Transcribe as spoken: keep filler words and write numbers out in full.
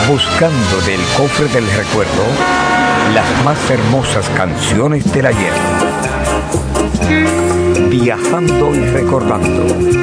buscando del cofre del recuerdo las más hermosas canciones del ayer. Viajando y recordando